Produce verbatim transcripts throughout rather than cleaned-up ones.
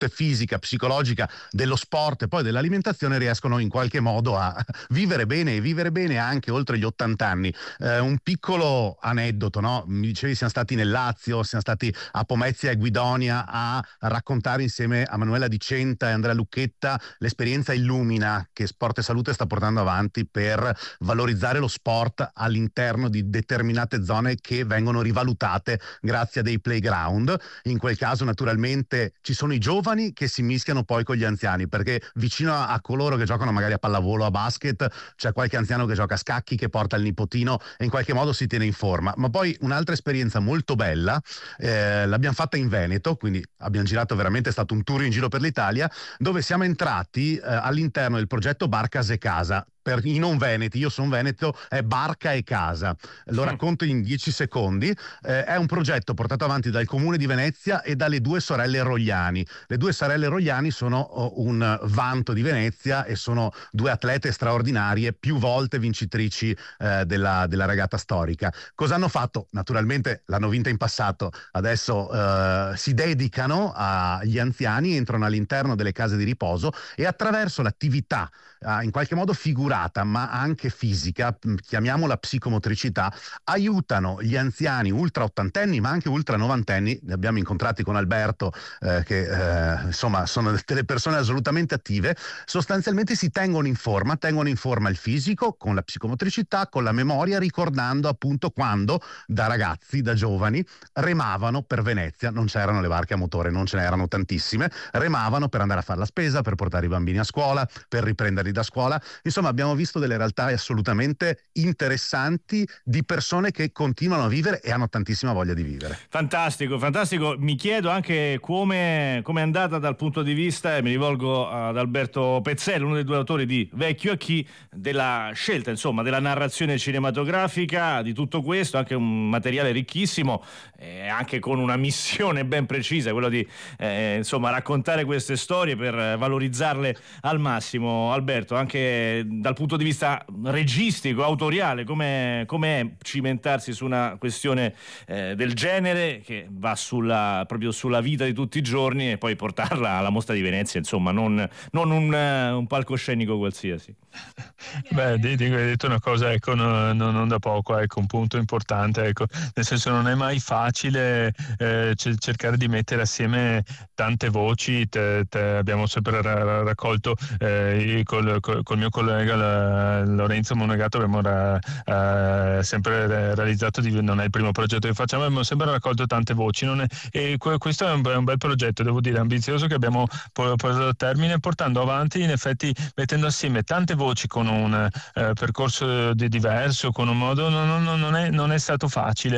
salute fisica, psicologica, dello sport e poi dell'alimentazione riescono in qualche modo a vivere bene e vivere bene anche oltre gli ottanta anni. Eh, un piccolo aneddoto, no? Mi dicevi siamo stati nel Lazio, siamo stati a Pomezia e Guidonia a raccontare insieme a Manuela Di Centa e Andrea Lucchetta l'esperienza Illumina che Sport e Salute sta portando avanti per valorizzare lo sport all'interno di determinate zone che vengono rivalutate grazie a dei playground. In quel caso naturalmente ci sono i giovani che si mischiano poi con gli anziani, perché vicino a, a coloro che giocano magari a pallavolo, a basket, c'è qualche anziano che gioca a scacchi, che porta il nipotino e in qualche modo si tiene in forma. Ma poi un'altra esperienza molto bella eh, l'abbiamo fatta in Veneto, quindi abbiamo girato veramente, è stato un tour in giro per l'Italia, dove siamo entrati eh, all'interno del progetto Bar Casa e Casa. Per i non veneti, io sono veneto, è Barca e Casa, lo racconto in dieci secondi. Eh, è un progetto portato avanti dal Comune di Venezia e dalle due sorelle Rogliani. Le due sorelle Rogliani sono oh, un vanto di Venezia e sono due atlete straordinarie, più volte vincitrici eh, della, della regata storica. Cosa hanno fatto? Naturalmente l'hanno vinta in passato, adesso eh, si dedicano agli anziani, entrano all'interno delle case di riposo e attraverso l'attività eh, in qualche modo figurata ma anche fisica, chiamiamola psicomotricità, aiutano gli anziani ultra ottantenni ma anche ultra novantenni. Ne abbiamo incontrati con Alberto eh, che eh, insomma sono delle persone assolutamente attive. Sostanzialmente si tengono in forma, tengono in forma il fisico con la psicomotricità, con la memoria, ricordando appunto quando da ragazzi, da giovani remavano per Venezia. Non c'erano le barche a motore, non ce n'erano tantissime, remavano per andare a fare la spesa, per portare i bambini a scuola, per riprenderli da scuola. Insomma, abbiamo visto delle realtà assolutamente interessanti di persone che continuano a vivere e hanno tantissima voglia di vivere. Fantastico, fantastico. Mi chiedo anche come come è andata dal punto di vista, e mi rivolgo ad Alberto Pezzello, uno dei due autori di Vecchio a chi, della scelta, insomma, della narrazione cinematografica di tutto questo, anche un materiale ricchissimo, eh, anche con una missione ben precisa, quello di eh, insomma raccontare queste storie per valorizzarle al massimo. Alberto, anche dal punto di vista registico, autoriale, come è cimentarsi su una questione eh, del genere che va sulla, proprio sulla vita di tutti i giorni e poi portarla alla Mostra di Venezia, insomma, non, non un, un palcoscenico qualsiasi. Beh, dico, hai detto una cosa, ecco, no, no, non da poco, ecco, un punto importante, ecco, nel senso non è mai facile eh, c- cercare di mettere assieme tante voci. Te, te abbiamo sempre ra- raccolto eh, col, col, col mio collega la, Lorenzo Monegato, abbiamo ra- eh, sempre realizzato, di, non è il primo progetto che facciamo, abbiamo sempre raccolto tante voci, non è, e que- questo è un, è un bel progetto, devo dire, ambizioso, che abbiamo portato a termine, portando avanti, in effetti mettendo assieme tante voci con un eh, percorso di diverso, con un modo, non, non, non, è, non è stato facile,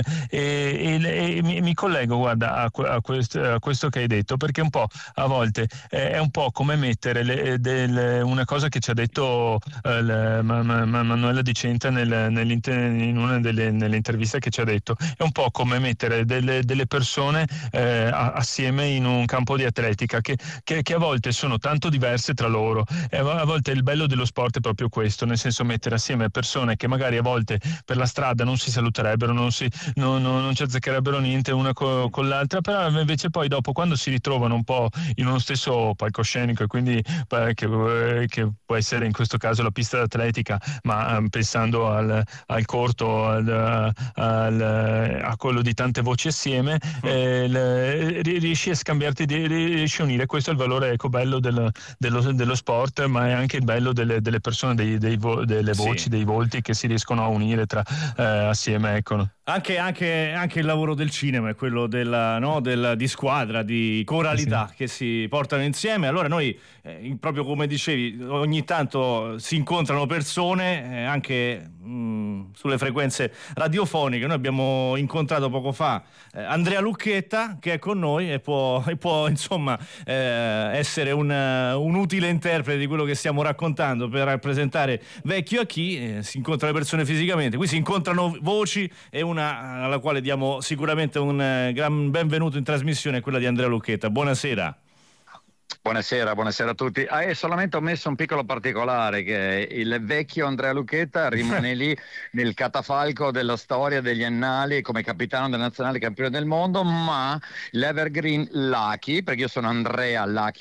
e, e, e mi, mi collego, guarda, a, a, questo, a questo che hai detto, perché un po' a volte eh, è un po' come mettere le, del, una cosa che ci ha detto eh, le, ma, ma, Manuela Di Centa nel, in una delle nelle interviste che ci ha detto, è un po' come mettere delle, delle persone eh, assieme in un campo di atletica che, che, che a volte sono tanto diverse tra loro, e a volte il bello dello sport è proprio questo, nel senso mettere assieme persone che magari a volte per la strada non si saluterebbero, non, si, non, non, non ci azzeccherebbero niente una co, con l'altra, però invece poi dopo, quando si ritrovano un po' in uno stesso palcoscenico, e quindi eh, che, che può essere in questo caso la pista d'atletica, ma eh, pensando al, al corto, al, al, a quello di tante voci assieme, eh, le, riesci a scambiarti, riesci a unire. Questo è il valore, ecco, bello del, dello, dello sport, ma è anche il bello delle, delle persone, dei, dei vo, delle voci, sì, dei volti che si riescono a unire tra, eh, assieme, ecco. Anche, anche, anche il lavoro del cinema è quello della, no, del, di squadra, di coralità, sì, che si portano insieme. Allora noi, eh, proprio come dicevi, ogni tanto si incontrano persone eh, anche mh, sulle frequenze radiofoniche. Noi abbiamo incontrato poco fa eh, Andrea Lucchetta, che è con noi e può, e può insomma eh, essere un, un utile interprete di quello che stiamo raccontando per rappresentare Vecchio a chi. Eh, si incontrano le persone fisicamente, qui si incontrano voci, e una alla quale diamo sicuramente un eh, gran benvenuto in trasmissione è quella di Andrea Lucchetta. Buonasera. Buonasera, buonasera a tutti. Ah, e solamente ho messo un piccolo particolare, che il vecchio Andrea Lucchetta rimane lì nel catafalco della storia degli annali come capitano della nazionale campione del mondo, ma l'Evergreen Lucky, perché io sono Andrea Lucky